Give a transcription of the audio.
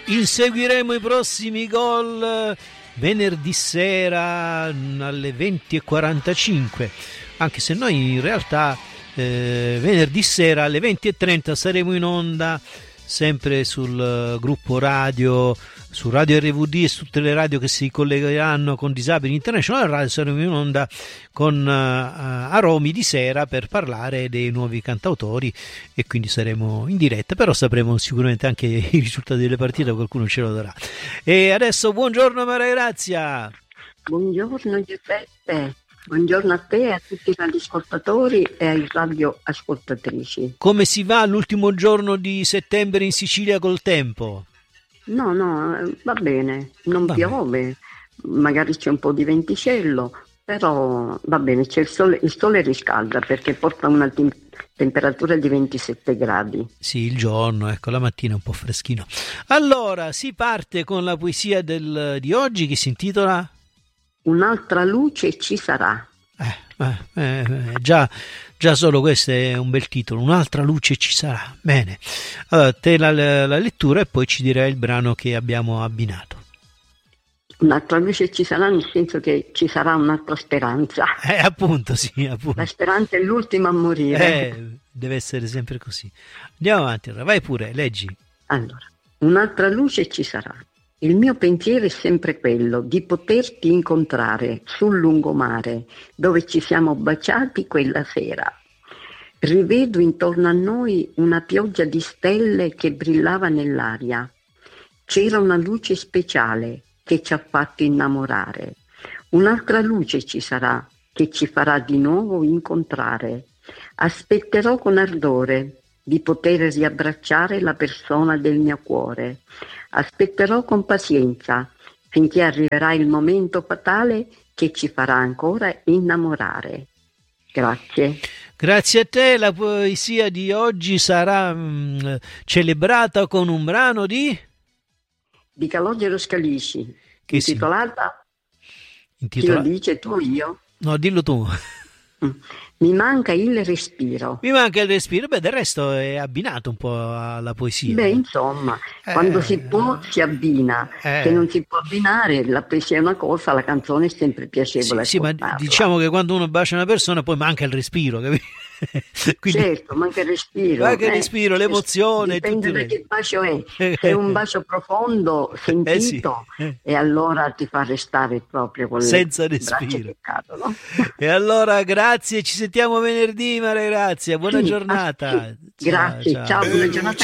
Inseguiremo i prossimi gol venerdì sera alle 20:45, anche se noi in realtà venerdì sera alle 20:30 saremo in onda sempre sul gruppo radio, su Radio RVD e su tutte le radio che si collegheranno con Disabili International Radio. Saremo in onda con Aromi di sera per parlare dei nuovi cantautori e quindi saremo in diretta, però sapremo sicuramente anche i risultati delle partite, qualcuno ce lo darà. E adesso buongiorno Maria Grazia. Buongiorno Giuseppe, buongiorno a te e a tutti i radioascoltatori e ai radioascoltatrici. Come si va l'ultimo giorno di settembre in Sicilia col tempo? No, va bene, non piove, magari c'è un po' di venticello, però va bene, c'è il sole riscalda perché porta una temperatura di 27 gradi. Sì, il giorno, ecco, la mattina è un po' freschino. Allora, si parte con la poesia di oggi che si intitola Un'altra luce ci sarà. Già solo questo è un bel titolo, Un'altra luce ci sarà. Bene, allora te la lettura e poi ci dirai il brano che abbiamo abbinato. Un'altra luce ci sarà nel senso che ci sarà un'altra speranza. Appunto, sì, appunto. La speranza è l'ultima a morire. Deve essere sempre così. Andiamo avanti, allora. Vai pure, leggi. Allora, un'altra luce ci sarà. Il mio pensiero è sempre quello di poterti incontrare sul lungomare dove ci siamo baciati quella sera. Rivedo intorno a noi una pioggia di stelle che brillava nell'aria. C'era una luce speciale che ci ha fatto innamorare. Un'altra luce ci sarà che ci farà di nuovo incontrare. Aspetterò con ardore di poter riabbracciare la persona del mio cuore. Aspetterò con pazienza finché arriverà il momento fatale che ci farà ancora innamorare. Grazie. Grazie a te. La poesia di oggi sarà celebrata con un brano di Calogero Scalisci, intitolata Chi lo dice, tu o io? No, dillo tu. Mi manca il respiro. Mi manca il respiro. Beh, del resto è abbinato un po' alla poesia. Beh, insomma, quando si può si abbina. Se non si può abbinare, la poesia è una cosa, la canzone è sempre piacevole. Sì, ma diciamo che quando uno bacia una persona poi manca il respiro, capito? Quindi, certo, manca il respiro. Manca il respiro, l'emozione. Dipende da che bacio è. Se è un bacio profondo, sentito, e allora ti fa restare proprio con senza respiro. Che cadono. E allora grazie, ci sentiamo venerdì, Maria Grazia. Buona giornata. Grazie, ciao, buona giornata.